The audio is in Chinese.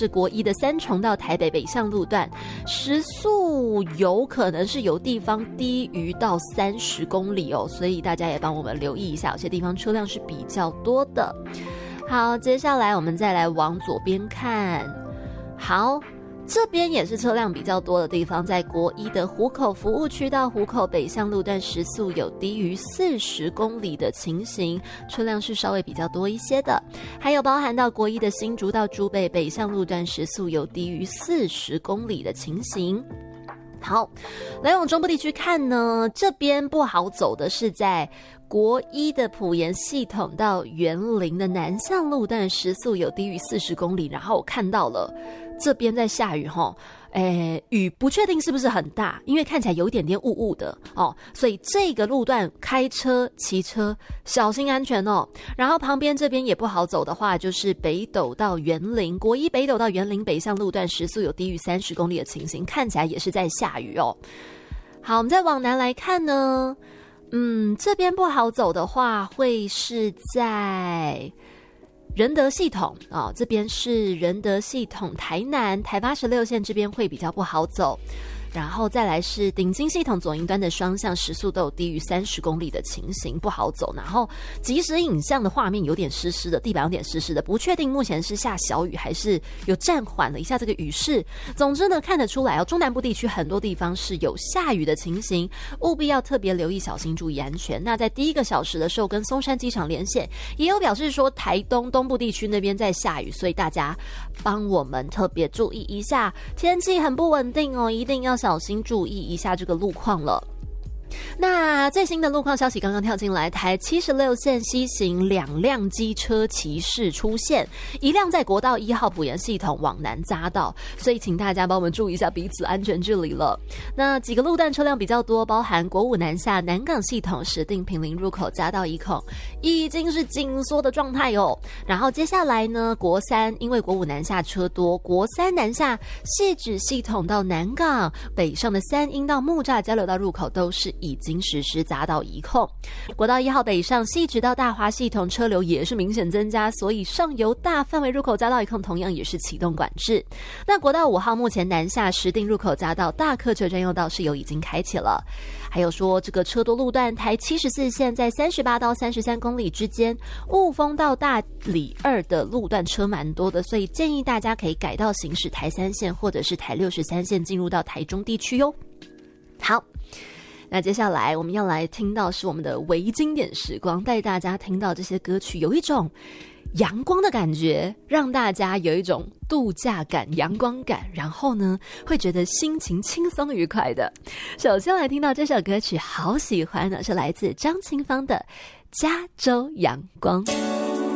是国一的三重到台北北向路段，时速有可能是有地方低于到30公里哦，所以大家也帮我们留意一下，有些地方车辆是比较多的。好，接下来我们再来往左边看。好，这边也是车辆比较多的地方，在国一的湖口服务区到湖口北向路段时速有低于40公里的情形，车辆是稍微比较多一些的。还有包含到国一的新竹到竹北北向路段时速有低于40公里的情形。好，来往中部地区看呢，这边不好走的是在国一的埔盐系统到员林的南向路段时速有低于40公里，然后我看到了这边在下雨齁，雨不确定是不是很大，因为看起来有一点点雾雾的哦，所以这个路段开车骑车小心安全哦。然后旁边这边也不好走的话，就是北斗到员林，国一北斗到员林北向路段时速有低于30公里的情形，看起来也是在下雨哦。好，我们再往南来看呢，这边不好走的话，会是在仁德系统哦，这边是仁德系统台南台86线这边会比较不好走，然后再来是顶金系统左营端的双向时速都有低于30公里的情形，不好走。然后即时影像的画面有点湿湿的，地板有点湿湿的，不确定目前是下小雨还是有暂缓了一下这个雨势。总之呢，看得出来哦，中南部地区很多地方是有下雨的情形，务必要特别留意，小心注意安全。那在第1个小时的时候跟松山机场连线，也有表示说台东东部地区那边在下雨，所以大家帮我们特别注意一下，天气很不稳定哦，一定要小心注意一下这个路况了。那最新的路况消息刚刚跳进来，台76线西行2辆机车骑士出现，一辆在国道1号埔盐系统往南匝道，所以请大家帮我们注意一下彼此安全距离了。那几个路段车辆比较多，包含国5南下南港系统石碇坪林入口匝道1孔已经是紧缩的状态哦。然后接下来呢，国3因为国5南下车多，国3南下汐止系统到南港北上的3英到木栅交流道入口都是已经实施匝道移控，国道1号北上汐止到大华系统车流也是明显增加，所以上游大范围入口匝道移控同样也是启动管制。那国道5号目前南下石碇入口匝道大客车专用道是有已经开启了。还有说这个车多路段，台74线在38到33公里之间，雾峰到大里2的路段车蛮多的，所以建议大家可以改道行驶台3线或者是台63线进入到台中地区哟。好，那接下来我们要来听到是我们的微经典时光，带大家听到这些歌曲有一种阳光的感觉，让大家有一种度假感阳光感，然后呢会觉得心情轻松愉快的。首先来听到这首歌曲好喜欢的是来自张清芳的加州阳光。